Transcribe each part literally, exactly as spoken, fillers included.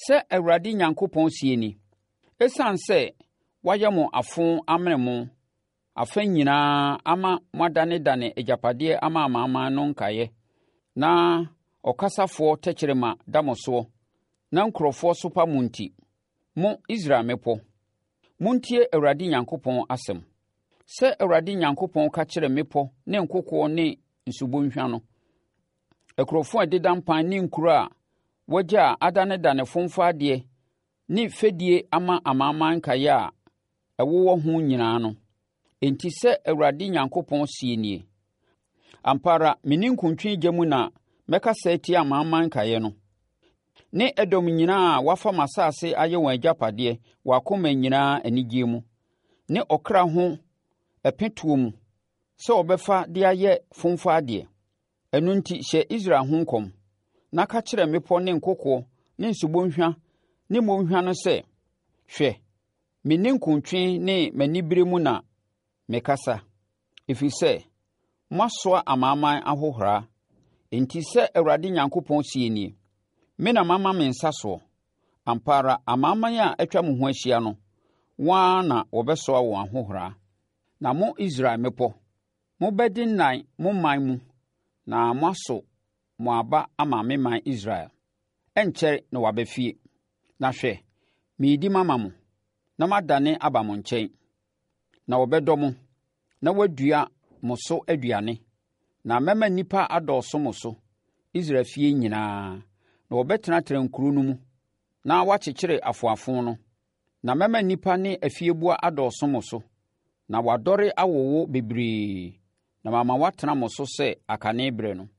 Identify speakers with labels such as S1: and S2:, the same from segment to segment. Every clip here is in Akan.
S1: Sɛ Awurade Nyankopɔn sie ni, ɛsiane sɛ wayɛ mo afo amene mo, afa nyinaa ama moadanedane agyapadeɛ ama amanaman no nkaeɛ, na ɔkasafoɔ tɛkyerɛma da mo soɔ, na nkurɔfoɔ sopa mo nti, mo Israel mmepɔ, montie Awurade Nyankopɔn asɛm. Sɛ Awurade Nyankopɔn ka kyerɛ mmepɔ ne nkokoɔ ne nsubɔnhwa no, akurofoɔ a ɛdeda mpan ne nkuro a wɔagya a adanedane fomfaadeɛ ne fɛdie ama amanaman nkaeɛ a ɛwowɔ ho nyinaa no, enti sɛ Awurade Nyankopɔn sie nie, ampa ara me ninkuntwe gya mu na mɛkasa atia amanaman nkaeɛ no, ne Edom nyinaa a wafa m'asase ayɛ wɔn agyapadeɛ wɔ akoma nyinaa anigyeɛ mu, ne ɔkra ho ɛpetuo mu, sɛ wɔbɛfa de ayɛ fomfaadeɛ. Ɛno enti hyɛ Israel ho nkɔm, na ka kyerɛ mmepɔ ne nkokoɔ ne nsubɔnhwa ne mmɔnhwa no sɛ, hwɛ, me ninkuntwe ne m'anibere mu na mekasa, ɛfiri sɛ moasoa amanaman ahohora. Enti sɛ Awurade Nyankopɔn sie nie, me na mama me nsa soɔ. Ampa ara amanaman a atwa mo ho ahyia no, wɔn ara na wɔbɛsoa wɔn ahohora. Na mo Israel mmepɔ, mobɛdi nnan mo man mu, na moaso mo aba ama me man Israel. Ɛnkyɛre na wabɛfie. Na hwɛ, meedi mama mo, na madane aba mo nkyɛn. Na wɔbɛdɔ mo, na wɔadua mo so aduane. Na mɛma nnipa adɔɔso mo so, Israel fie nyinaa. Na wɔbɛtenatena nkuro no mu, na wɔakyekyere afoafo no. Na mɛma nnipa ne afieboa adɔɔso mo so, na wɔadɔre awowo bebree. Na mama watena mo so sɛ akane berɛ no.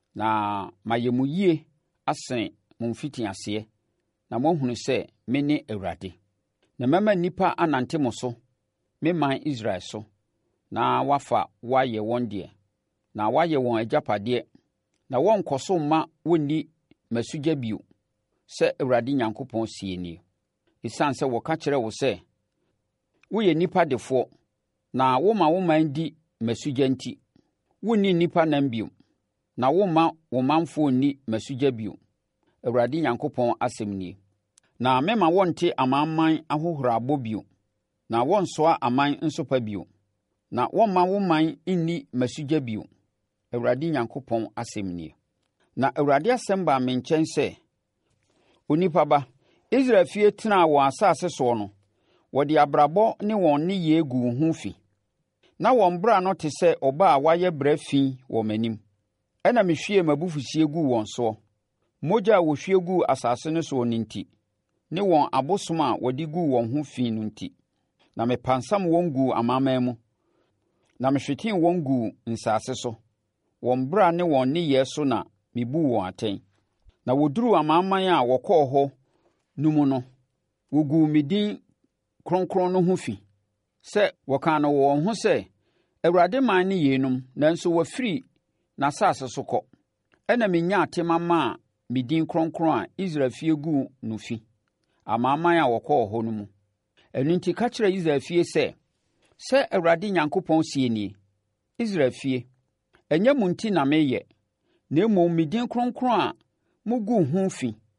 S1: Na mayɛ mo yie asene mo mfitiaseɛ, na moahunu sɛ me ne Awurade. Na mɛma nnipa anante mo so, me man Israel so, na wafa wɔayɛ wɔn deɛ, na wɔayɛ wɔn agyapadeɛ, na wɔnkɔ so mma wɔnni m'asugya bio, sɛ Awurade Nyankopɔn sie nie. Ɛsiane sɛ wɔka kyerɛ wo sɛ, woyɛ nnipa defoɔ, na woma wo man di m'asugya nti, wonni nnipa nam bio, na womma wo manfoɔ nni m'asugya bio, Awurade Nyankopɔn asɛm nie. Na mema wɔnte amanaman ahohorabɔ bio, na wɔnsoa aman nsopa bio, na wɔmma wo man nni m'asugya bio, Awurade Nyankopɔn asɛm nie. Na Awurade asɛm baa me nkyɛn sɛ, onipa ba, Israel fie tenaa wɔn asase soɔ no, wɔde abrabɔ ne wɔn nneyɛe gu wo ho fi. Na wɔn bra no te sɛ ɔbaa a wayɛ brɛ fi wɔ m'anim. Ɛna mehwie m'abufuhyeɛ gu wɔn soɔ. Mogya a wɔhwie gu asase no soɔ no nti, ne wɔn abosom a wɔde gu wɔn ho fi no nti. Na mepansam wɔn gu amanaman mu, na mehwetee wɔn gu nsase so. Wɔn bra ne wɔn nneyɛe so na mebu wɔn atɛn. Na wɔduruu amanaman a wɔkɔɔ hɔ no mu no, wɔguu me din kronkron no ho fi, sɛ wɔkaa no wɔ wɔn ho sɛ, Awurade man ne yeinom, nanso wɔafiri n'asase so kɔ. Ɛna menya atema maa me din kronkron a Israel fie guu no fi, amanaman a wɔkɔɔ hɔ no mu. Ɛno nti ka kyerɛ Israel fie sɛ, sɛ Awurade Nyankopɔn sie nie, Israel fie, ɛnyɛ mo nti na meyɛ, na mmom me din kronkron a mogu ho fi,